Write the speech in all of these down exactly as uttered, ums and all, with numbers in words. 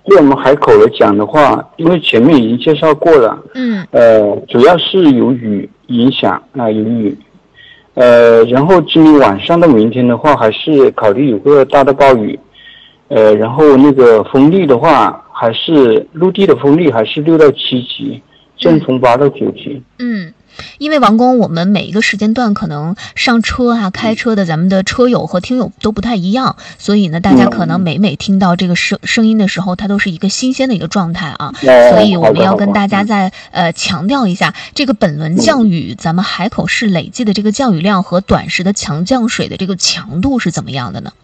对我们海口来讲的话，因为前面已经介绍过了， 嗯， 呃，主要是有雨影响啊、呃，有雨，呃，然后今天晚上到明天的话，还是考虑有个大的暴雨，呃，然后那个风力的话，还是陆地的风力还是六到七级，阵风八到九级。 嗯。因为王工，我们每一个时间段可能上车啊、开车的咱们的车友和听友都不太一样，所以呢，大家可能每每听到这个声声音的时候，它都是一个新鲜的一个状态啊。 嗯、 所以我们要跟大家再呃强调一下，这个本轮降雨，咱们海口市累计的这个降雨量和短时的强降水的这个强度是怎么样的呢？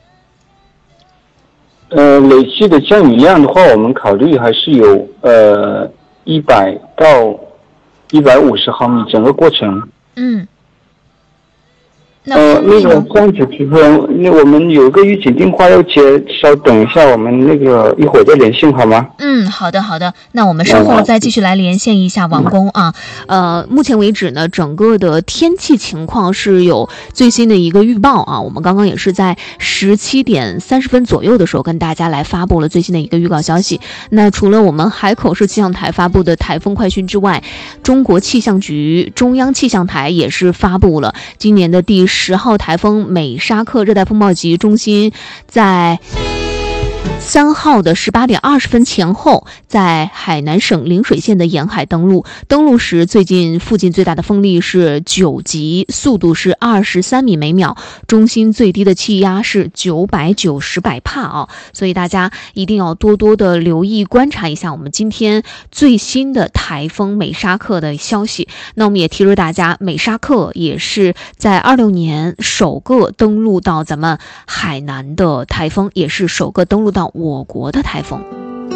呃，累计的降雨量的话，我们考虑还是有呃一百到一百五十毫米整个过程。 嗯。那呃，那个这样子提供，那我们有一个预警电话要接，稍等一下，我们那个一会儿再连线好吗？ 嗯，好的好的，那我们稍后再继续来连线一下王工啊。呃，目前为止呢，整个的天气情况是有最新的一个预报啊。我们刚刚也是在十七点三十分左右的时候跟大家来发布了最新的一个预告消息。那除了我们海口市气象台发布的台风快讯之外，中国气象局中央气象台也是发布了今年的第十号台风美沙克热带风暴级中心在三号的十八点二十分前后，在海南省陵水县的沿海登陆。登陆时，最近附近最大的风力是九级，速度是二十三米每秒，中心最低的气压是九百九十百帕啊。所以大家一定要多多的留意观察一下我们今天最新的台风美沙克的消息。那我们也提示大家，美沙克也是在二六年首个登陆到咱们海南的台风，也是首个登陆到我国的台风。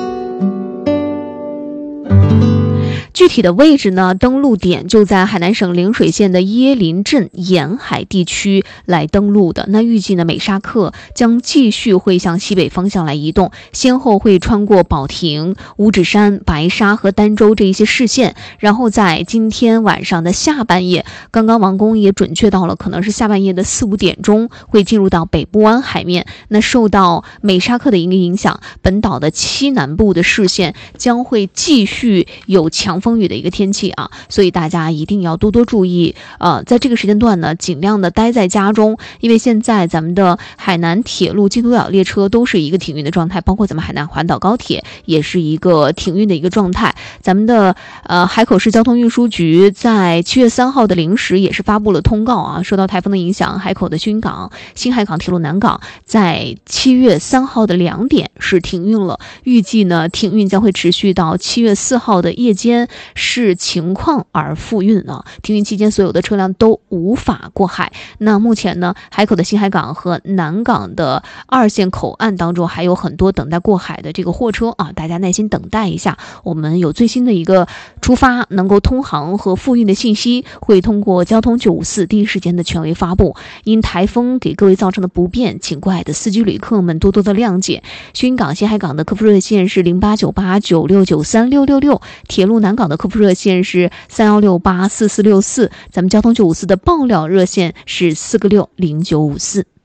具体的位置呢，登陆点就在海南省陵水县的椰林镇沿海地区来登陆的。那预计呢，美沙克将继续会向西北方向来移动，先后会穿过保亭、五指山、白沙和儋州这一些市县，然后在今天晚上的下半夜，刚刚王工也准确到了，可能是下半夜的四五点钟会进入到北部湾海面。那受到美沙克的一个影响，本岛的西南部的市县将会继续有强风雨的一个天气啊，所以大家一定要多多注意。呃，在这个时间段呢，尽量的待在家中，因为现在咱们的海南铁路、京都岛列车都是一个停运的状态，包括咱们海南环岛高铁也是一个停运的一个状态。咱们的呃海口市交通运输局在七月三号的零时也是发布了通告啊，受到台风的影响，海口的新港、新海港铁路南港在七月三号的两点是停运了，预计呢停运将会持续到七月四号的夜间。视情况而复运啊！停运期间，所有的车辆都无法过海。那目前呢，海口的新海港和南港的二线口岸当中，还有很多等待过海的这个货车啊，大家耐心等待一下。我们有最新的一个出发、能够通航和复运的信息，会通过交通九五四第一时间的权威发布。因台风给各位造成的不便，请过海的司机旅客们多多的谅解。新港、新海港的客服热线是零八九八九六九三六六六，铁路南港的客服热线是三幺六八四四六四，咱们交通九五四的爆料热线是四个六零九五四。